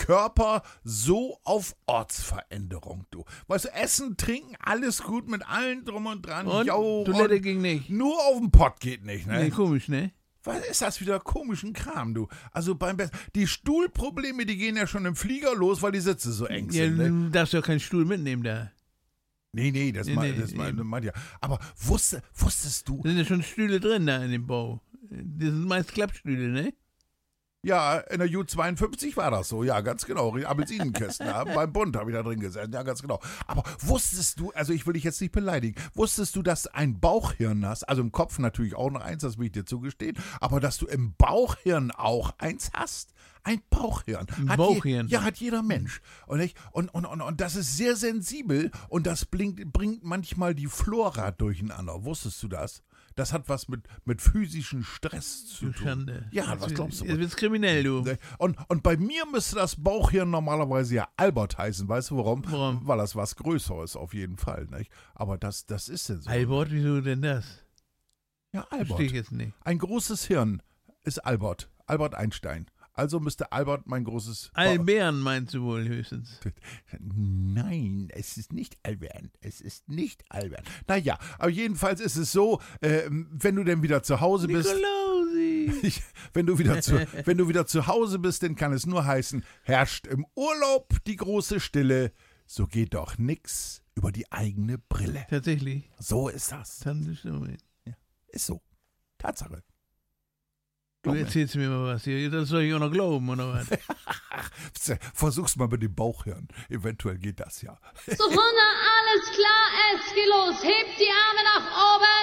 Körper so auf Ortsveränderung, du. Weißt du, Essen, Trinken, alles gut mit allen drum und dran. Und? Jo, Toilette und ging nicht. nur auf den Pott geht nicht, ne? Nee, komisch, ne? Was ist das wieder komischen Kram, du? Also die Stuhlprobleme, die gehen ja schon im Flieger los, weil die Sitze so eng Ja, sind, ne? du darfst ja keinen Stuhl mitnehmen da. Nee, das meint ja. Aber wusstest du, Da sind ja schon Stühle drin da in dem Bau. Das sind meist Klappstühle, ne? ja, in der U52 war das so, ja, ganz genau. Appelsinenkästen, ja, beim Bund habe ich da drin gesessen, ja, ganz genau. Aber wusstest du, also ich will dich jetzt nicht beleidigen, wusstest du, dass du ein Bauchhirn hast, also im Kopf natürlich auch noch eins, das will ich dir zugestehen, aber dass du im Bauchhirn auch eins hast? Ein Bauchhirn. Bauchhirn? Hat jeder Mensch. Und das ist sehr sensibel und das bringt manchmal die Flora durcheinander. Wusstest du das? Das hat was mit physischem Stress zu Du tun. Schande. Ja, was glaubst du? Jetzt wird's kriminell, du. Und bei mir müsste das Bauchhirn normalerweise ja Albert heißen. Weißt du warum? Warum? Weil das was Größeres auf jeden Fall. Nicht? Aber das ist ja so. Albert, wieso denn das? Ja, Verstehe ich Albert. jetzt nicht. Ein großes Hirn ist Albert. Albert Einstein. Also müsste Albert mein großes... Albert meinst du wohl höchstens. Nein, es ist nicht Albert. Es ist nicht Albert. Naja, aber jedenfalls ist es so, wenn du denn wieder zu Hause bist... Nikolausi. Wenn du wieder zu Hause bist, dann kann es nur heißen, herrscht im Urlaub die große Stille, so geht doch nix über die eigene Brille. Tatsächlich. So ist das. Tante Stimme. Ist so. Tatsache. Du Glaub mir. erzählst mir mal was hier. Das soll ich auch noch glauben, oder was? Versuch's mal mit dem Bauchhirn. Eventuell geht das ja. So Hunde, alles klar, es geht los. Hebt die Arme nach oben.